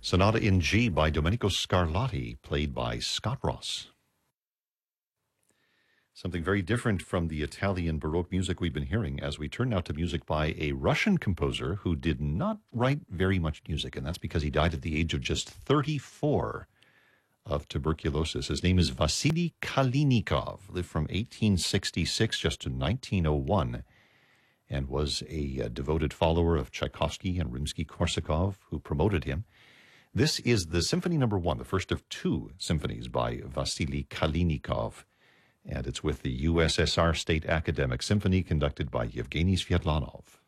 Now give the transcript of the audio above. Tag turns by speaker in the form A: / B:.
A: Sonata in G by Domenico Scarlatti, played by Scott Ross. Something very different from the Italian Baroque music we've been hearing as we turn now to music by a Russian composer who did not write very much music, and that's because he died at the age of just 34 of tuberculosis. His name is Vasily Kalinikov, lived from 1866 just to 1901, and was a devoted follower of Tchaikovsky and Rimsky-Korsakov, who promoted him. This is the Symphony No. 1, the first of two symphonies by Vasily Kalinikov, and it's with the USSR State Academic Symphony conducted by Yevgeny Sviatlanov.